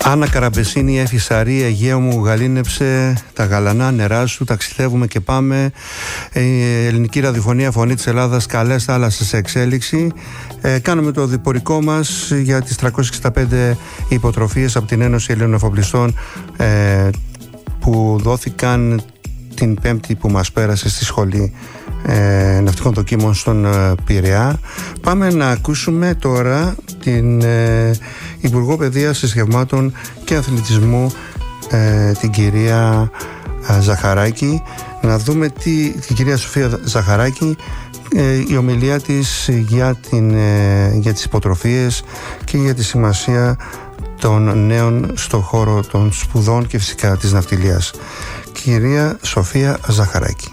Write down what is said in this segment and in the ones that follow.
Άννα Καραμπεσίνη, Έφη Σαρή, Αιγαίο μου γαλήνεψε τα γαλανά νερά σου, ταξιδεύουμε και πάμε. Η ελληνική ραδιοφωνία Φωνή της Ελλάδας, καλές θάλασσες σε εξέλιξη. Κάνουμε το διπορικό μας για τις 365 υποτροφίες από την Ένωση Ελλήνων Εφοπλιστών που δόθηκαν την Πέμπτη που μας πέρασε στη Σχολή Ναυτικών Δοκίμων στον Πειραιά. Πάμε να ακούσουμε τώρα την Υπουργό Παιδείας, Θρησκευμάτων και Αθλητισμού, την κυρία Ζαχαράκη, να δούμε την κυρία Σοφία Ζαχαράκη, η ομιλία της για τις υποτροφίες και για τη σημασία των νέων στον χώρο των σπουδών και φυσικά της ναυτιλίας. Κυρία Σοφία Ζαχαράκη.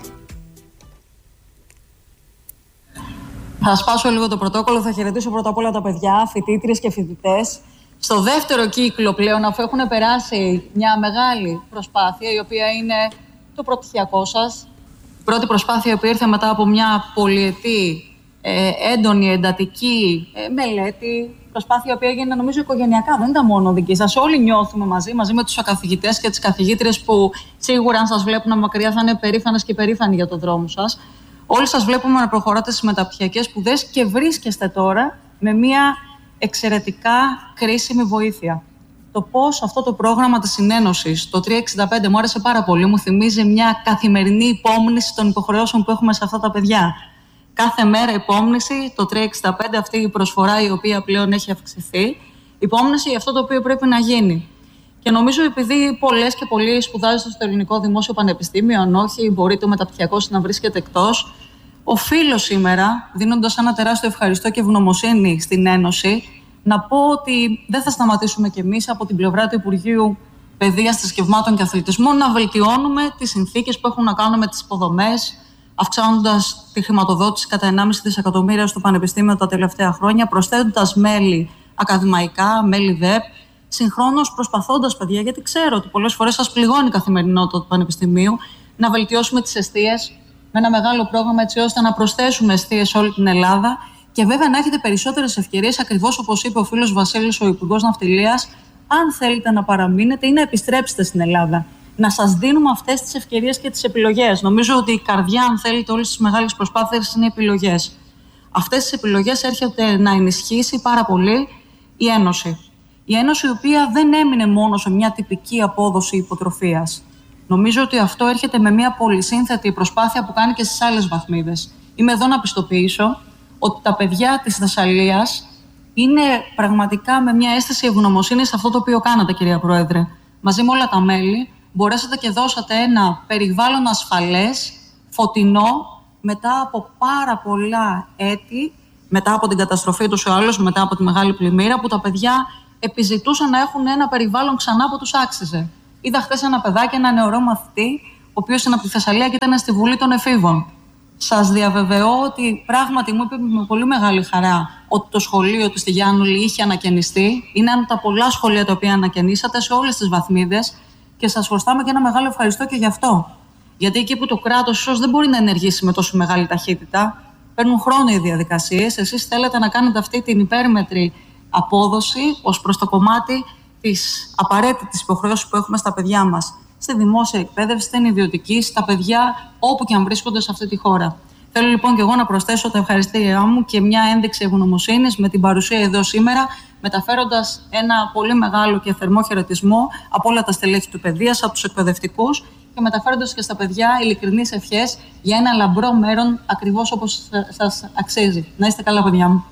Θα σπάσω λίγο το πρωτόκολλο, θα χαιρετήσω πρώτα απ' όλα τα παιδιά, φοιτήτριες και φοιτητές. Στο δεύτερο κύκλο πλέον, αφού έχουν περάσει μια μεγάλη προσπάθεια, η οποία είναι το προπτυχιακό σας. Η πρώτη προσπάθεια που ήρθε μετά από μια πολυετή, έντονη, εντατική μελέτη. Προσπάθεια που έγινε, νομίζω, οικογενειακά, δεν ήταν μόνο δική σας. Όλοι νιώθουμε μαζί με τους καθηγητές και τις καθηγήτριες που σίγουρα, αν σας βλέπουν μακριά, θα είναι περήφανες και περήφανοι για τον δρόμο σας. Όλοι σας βλέπουμε να προχωράτε στις μεταπτυχιακές σπουδές και βρίσκεστε τώρα με μια εξαιρετικά κρίσιμη βοήθεια. Το πώς αυτό το πρόγραμμα της συνένωσης, το 365, μου άρεσε πάρα πολύ. Μου θυμίζει μια καθημερινή υπόμνηση των υποχρεώσεων που έχουμε σε αυτά τα παιδιά. Κάθε μέρα υπόμνηση, το 365, αυτή η προσφορά η οποία πλέον έχει αυξηθεί. Υπόμνηση για αυτό το οποίο πρέπει να γίνει. Και νομίζω, επειδή πολλές και πολλοί σπουδάζετε στο Ελληνικό Δημόσιο Πανεπιστήμιο, αν όχι, μπορεί το μεταπτυχιακό να βρίσκεται εκτός, οφείλω σήμερα, δίνοντας ένα τεράστιο ευχαριστώ και ευγνωμοσύνη στην Ένωση, να πω ότι δεν θα σταματήσουμε κι εμείς από την πλευρά του Υπουργείου Παιδείας, Θρησκευμάτων και Αθλητισμού να βελτιώνουμε τις συνθήκες που έχουν να κάνουν με τις υποδομές, αυξάνοντας τη χρηματοδότηση κατά 1,5 δισεκατομμύρια στο Πανεπιστήμιο τα τελευταία χρόνια, προσθέτοντας μέλη ακαδημαϊκά, μέλη ΔΕΠ, συγχρόνως προσπαθώντας, παιδιά, γιατί ξέρω ότι πολλές φορές σας πληγώνει η καθημερινότητα του Πανεπιστημίου, να βελτιώσουμε τις εστίες με ένα μεγάλο πρόγραμμα, έτσι ώστε να προσθέσουμε εστίες σε όλη την Ελλάδα και βέβαια να έχετε περισσότερες ευκαιρίες, ακριβώς όπως είπε ο φίλος Βασίλης, ο Υπουργός Ναυτιλίας, αν θέλετε να παραμείνετε ή να επιστρέψετε στην Ελλάδα. Να σας δίνουμε αυτές τις ευκαιρίες και τις επιλογές. Νομίζω ότι η καρδιά, αν θέλετε, όλες τις μεγάλες προσπάθειες είναι οι επιλογές. Αυτές τις επιλογές έρχεται να ενισχύσει πάρα πολύ η Ένωση. Η Ένωση, η οποία δεν έμεινε μόνο σε μια τυπική απόδοση υποτροφίας. Νομίζω ότι αυτό έρχεται με μια πολυσύνθετη προσπάθεια που κάνει και στις άλλες βαθμίδες. Είμαι εδώ να πιστοποιήσω ότι τα παιδιά της Θεσσαλίας είναι πραγματικά με μια αίσθηση ευγνωμοσύνης σε αυτό το οποίο κάνατε, κυρία Πρόεδρε. Μαζί με όλα τα μέλη, μπορέσατε και δώσατε ένα περιβάλλον ασφαλές, φωτεινό, μετά από πάρα πολλά έτη, μετά από την καταστροφή τους ο άλλος, μετά από τη μεγάλη πλημμύρα, που τα παιδιά επιζητούσαν να έχουν ένα περιβάλλον ξανά που τους άξιζε. Είδα χθες ένα παιδάκι, ένα νεαρό μαθητή, ο οποίος είναι από τη Θεσσαλία και ήταν στη Βουλή των Εφήβων. Σας διαβεβαιώ ότι πράγματι μου είπε με πολύ μεγάλη χαρά ότι το σχολείο του στη Γιάννουλη είχε ανακαινιστεί. Είναι ένα από τα πολλά σχολεία τα οποία ανακαινήσατε σε όλες τις βαθμίδες και σας χρωστάμε και ένα μεγάλο ευχαριστώ και γι' αυτό. Γιατί εκεί που το κράτος ίσως δεν μπορεί να ενεργήσει με τόσο μεγάλη ταχύτητα, παίρνουν χρόνο οι διαδικασίες. Εσείς θέλετε να κάνετε αυτή την υπέρμετρη απόδοση ως προς το κομμάτι της απαραίτητης υποχρεώσης που έχουμε στα παιδιά μας, στη δημόσια εκπαίδευση, στην ιδιωτική, στα παιδιά όπου και αν βρίσκονται σε αυτή τη χώρα. Θέλω λοιπόν και εγώ να προσθέσω τα ευχαριστήριά μου και μια ένδειξη ευγνωμοσύνης με την παρουσία εδώ σήμερα, μεταφέροντας ένα πολύ μεγάλο και θερμό χαιρετισμό από όλα τα στελέχη του παιδείας, από τους εκπαιδευτικούς και μεταφέροντας και στα παιδιά ειλικρινείς ευχές για ένα λαμπρό μέλλον ακριβώς όπως σας αξίζει. Να είστε καλά, παιδιά μου.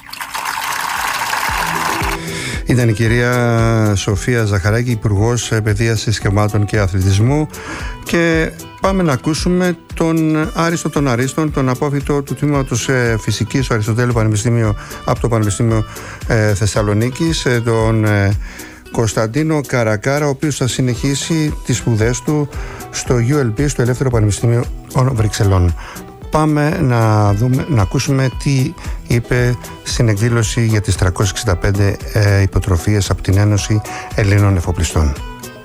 Ήταν η κυρία Σοφία Ζαχαράκη, Υπουργός Παιδείας, Θρησκευμάτων και Αθλητισμού, και πάμε να ακούσουμε τον Άριστο των Αρίστων, τον απόφοιτο του τμήματος Φυσικής στο Αριστοτέλειο Πανεπιστήμιο, από το Πανεπιστήμιο Θεσσαλονίκης, τον Κωνσταντίνο Καρακάρα, ο οποίος θα συνεχίσει τις σπουδές του στο ULP, στο Ελεύθερο Πανεπιστήμιο των Βρυξελών. Πάμε να ακούσουμε τι είπε στην εκδήλωση για τις 365 υποτροφίες από την Ένωση Ελλήνων Εφοπλιστών.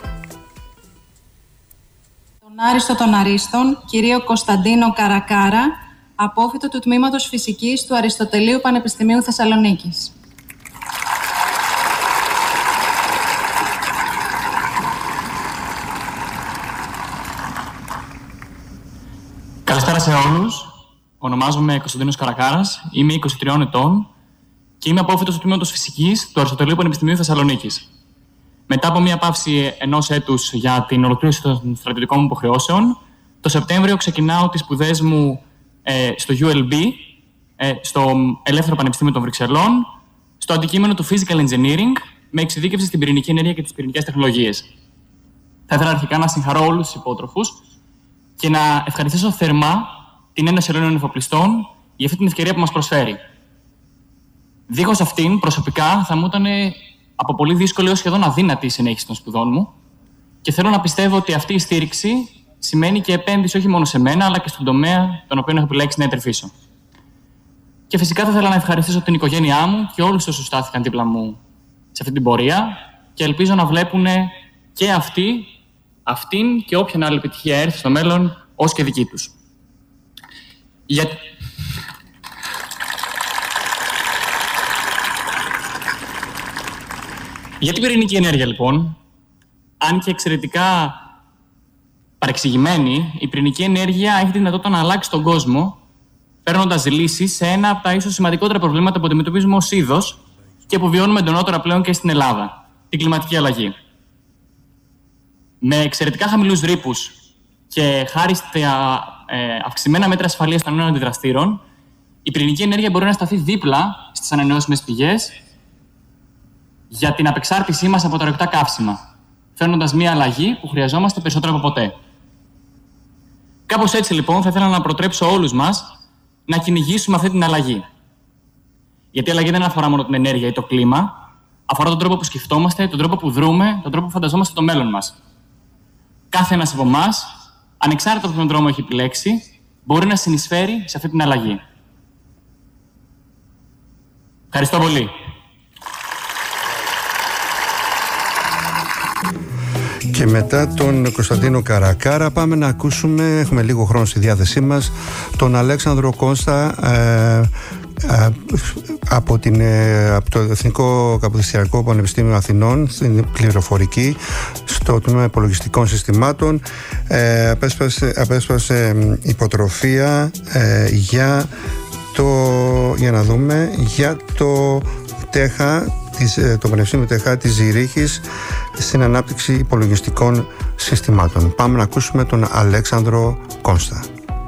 Τον Άριστο των Αρίστων, κύριο Κωνσταντίνο Καρακάρα, απόφοιτο του Τμήματος Φυσικής του Αριστοτελείου Πανεπιστημίου Θεσσαλονίκης. Καλησπέρα σε όλους. Ονομάζομαι Κωνσταντίνος Καρακάρας, είμαι 23 ετών και είμαι απόφοιτος του τμήματος Φυσικής του Αριστοτελείου Πανεπιστημίου Θεσσαλονίκης. Μετά από μια παύση 1 έτους για την ολοκλήρωση των στρατιωτικών μου υποχρεώσεων, το Σεπτέμβριο ξεκινάω τις σπουδές μου στο ULB, στο Ελεύθερο Πανεπιστήμιο των Βρυξελών, στο αντικείμενο του Physical Engineering, με εξειδίκευση στην πυρηνική ενέργεια και τις πυρηνικές τεχνολογίες. Θα ήθελα αρχικά να συγχαρώ όλους τους υπότροφους και να ευχαριστήσω θερμά την Ένωση Ελλήνων Εφοπλιστών για αυτή την ευκαιρία που μας προσφέρει. Δίχως αυτήν, προσωπικά, θα μου ήταν από πολύ δύσκολη έως σχεδόν αδύνατη η συνέχιση των σπουδών μου και θέλω να πιστεύω ότι αυτή η στήριξη σημαίνει και επένδυση όχι μόνο σε μένα, αλλά και στον τομέα τον οποίο έχω επιλέξει να ετρεφήσω. Και φυσικά θα ήθελα να ευχαριστήσω την οικογένειά μου και όλους όσους στάθηκαν δίπλα μου σε αυτή την πορεία και ελπίζω να βλέπουν και αυτήν και όποια άλλη επιτυχία έρθει στο μέλλον ως και δική τους. Για την πυρηνική ενέργεια, λοιπόν, αν και εξαιρετικά παρεξηγημένη, η πυρηνική ενέργεια έχει τη δυνατότητα να αλλάξει τον κόσμο, παίρνοντας λύσεις σε ένα από τα ίσως σημαντικότερα προβλήματα που αντιμετωπίζουμε ως είδος και που βιώνουμε εντονότερα πλέον και στην Ελλάδα, την κλιματική αλλαγή. Με εξαιρετικά χαμηλούς ρήπους και χάρη στα αυξημένα μέτρα ασφαλείας των νέων αντιδραστήρων, η πυρηνική ενέργεια μπορεί να σταθεί δίπλα στις ανανεώσιμες πηγές για την απεξάρτησή μας από τα ορυκτά καύσιμα, φέρνοντας μια αλλαγή που χρειαζόμαστε περισσότερο από ποτέ. Κάπως έτσι, λοιπόν, θα ήθελα να προτρέψω όλους μας να κυνηγήσουμε αυτή την αλλαγή. Γιατί η αλλαγή δεν αφορά μόνο την ενέργεια ή το κλίμα, αφορά τον τρόπο που σκεφτόμαστε, τον τρόπο που δρούμε, τον τρόπο που φανταζόμαστε το μέλλον μας. Κάθε ένας από εμάς, ανεξάρτητα από τον δρόμο έχει επιλέξει, μπορεί να συνεισφέρει σε αυτή την αλλαγή. Ευχαριστώ πολύ. Και μετά τον Κωνσταντίνο Καρακάρα πάμε να ακούσουμε, έχουμε λίγο χρόνο στη διάθεσή μας, τον Αλέξανδρο Κώστα από το Εθνικό Καποδιστριακό Πανεπιστήμιο Αθηνών στην πληροφορική, στο τμήμα υπολογιστικών συστημάτων. Απέσπασε υποτροφία για το ΤΕΧΑ, το Πανεπιστήμιο ΤΕΧΑ της Ζηρίχης, στην ανάπτυξη υπολογιστικών συστημάτων. Πάμε να ακούσουμε τον Αλέξανδρο Κώστα.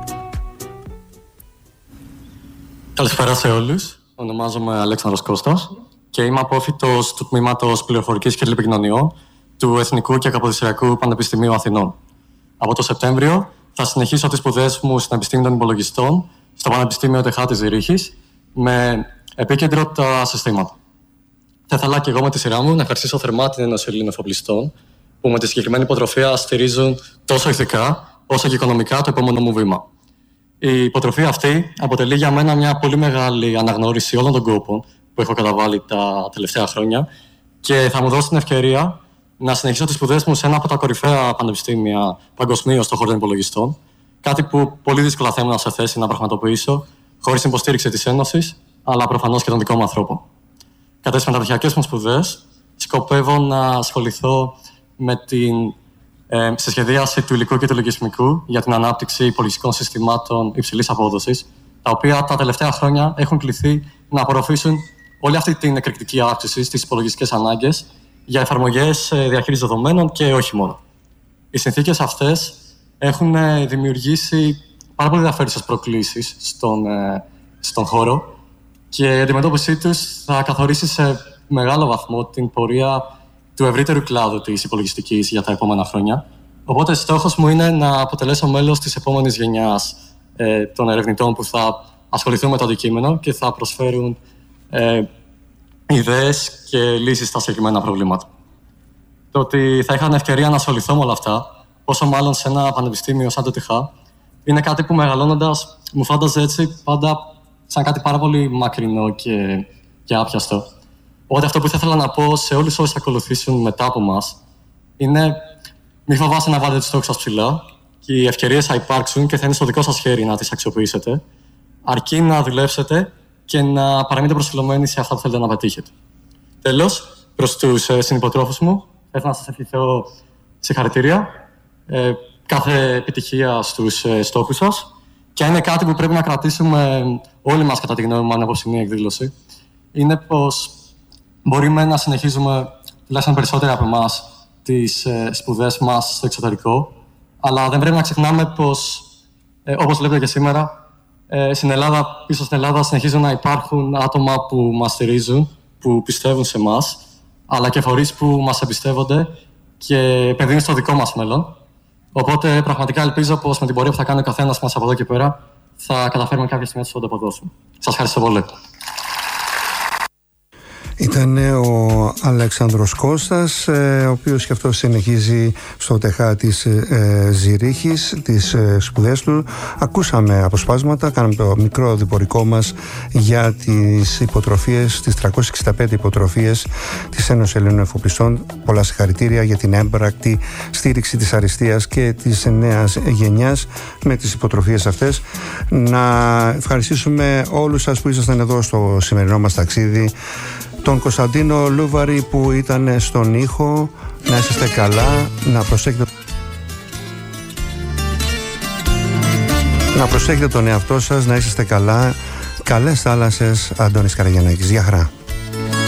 Καλησπέρα σε όλους. Ονομάζομαι Αλέξανδρος Κώστας και είμαι απόφοιτος του Τμήματος Πληροφορικής και Τηλεπικοινωνιών του Εθνικού και Καποδιστριακού Πανεπιστημίου Αθηνών. Από το Σεπτέμβριο θα συνεχίσω τις σπουδές μου στην Επιστήμη των Υπολογιστών στο Πανεπιστήμιο ΤΕΧΑ της Ζηρίχης με επίκεντρο τα συστήματα. Θα ήθελα και εγώ με τη σειρά μου να ευχαριστήσω θερμά την Ένωση Ελλήνων Εφοπλιστών που με τη συγκεκριμένη υποτροφία στηρίζουν τόσο ηθικά όσο και οικονομικά το επόμενο μου βήμα. Η υποτροφία αυτή αποτελεί για μένα μια πολύ μεγάλη αναγνώριση όλων των κόπων που έχω καταβάλει τα τελευταία χρόνια και θα μου δώσει την ευκαιρία να συνεχίσω τις σπουδές μου σε ένα από τα κορυφαία πανεπιστήμια παγκοσμίως στον χώρο των υπολογιστών, κάτι που πολύ δύσκολα θα ήμουν σε θέση να πραγματοποιήσω χωρίς την υποστήριξη της Ένωσης, αλλά προφανώς και των δικών μου ανθρώπων. Κατά τις μεταπτυχιακές μου σπουδές, σκοπεύω να ασχοληθώ με στη σχεδίαση του υλικού και του λογισμικού για την ανάπτυξη υπολογιστικών συστημάτων υψηλής απόδοσης, τα οποία τα τελευταία χρόνια έχουν κληθεί να απορροφήσουν όλη αυτή την εκρηκτική αύξηση στις υπολογιστικές ανάγκες για εφαρμογές διαχείρισης δεδομένων και όχι μόνο. Οι συνθήκες αυτές έχουν δημιουργήσει πάρα πολύ ενδιαφέρουσες προκλήσεις στον χώρο και η αντιμετώπιση τους θα καθορίσει σε μεγάλο βαθμό την πορεία του ευρύτερου κλάδου της υπολογιστικής για τα επόμενα χρόνια. Οπότε, στόχος μου είναι να αποτελέσω μέλος της επόμενης γενιάς των ερευνητών που θα ασχοληθούν με το αντικείμενο και θα προσφέρουν ιδέες και λύσεις στα συγκεκριμένα προβλήματα. Το ότι θα είχα την ευκαιρία να ασχοληθώ με όλα αυτά, πόσο μάλλον σε ένα πανεπιστήμιο σαν το ΤΕΧΑ, είναι κάτι που μεγαλώνοντας μου φάνταζε έτσι πάντα σαν κάτι πάρα πολύ μακρινό και άπιαστο. Οπότε αυτό που θα ήθελα να πω σε όλους όσοι θα ακολουθήσουν μετά από μας είναι μην φοβάστε να βάλετε τους στόχους σας ψηλά και οι ευκαιρίες θα υπάρξουν και θα είναι στο δικό σας χέρι να τις αξιοποιήσετε, αρκεί να δουλέψετε και να παραμείνετε προσιλωμένοι σε αυτά που θέλετε να πετύχετε. Τέλος, προς τους συνυποτρόφους μου, θα ήθελα να σας ευχηθώ συγχαρητήρια, κάθε επιτυχία στους στόχους σας και είναι κάτι που πρέπει να κρατήσουμε όλοι μας, κατά τη γνώμη μου, ανεπόψινη εκδήλωση, είναι πως μπορούμε να συνεχίζουμε, τουλάχιστον περισσότεροι από εμάς, τις σπουδές μας στο εξωτερικό, αλλά δεν πρέπει να ξεχνάμε πως, όπως βλέπετε και σήμερα, στην Ελλάδα, πίσω στην Ελλάδα συνεχίζουν να υπάρχουν άτομα που μας στηρίζουν, που πιστεύουν σε εμάς, αλλά και φορείς που μας εμπιστεύονται και επενδύουν στο δικό μας μέλλον. Οπότε πραγματικά ελπίζω πως με την πορεία που θα κάνει ο καθένας μας από εδώ και πέρα θα καταφέρουμε κάποια στιγμή να τους ανταποδώσουμε. Σας ευχαριστώ πολύ. Ήταν ο Αλέξανδρος Κώστας, ο οποίος και αυτός συνεχίζει στο ΤΕΧΑ της Ζηρίχης τις σπουδές του. Ακούσαμε αποσπάσματα, κάναμε το μικρό διπορικό μας για τις υποτροφίες, τις 365 υποτροφίες της Ένωσης Ελλήνων Εφοπλιστών. Πολλά συγχαρητήρια για την έμπρακτη στήριξη της αριστείας και της νέας γενιάς με τις υποτροφίες αυτές. Να ευχαριστήσουμε όλους σας που ήσασταν εδώ στο σημερινό μας ταξίδι. Τον Κωνσταντίνο Λούβαρη που ήταν στον ήχο. Να είσαστε καλά, να προσέχετε τον εαυτό σας, να είσαστε καλά. Καλές θάλασσες, Αντώνης Καραγιαννάκης. Γεια χαρά.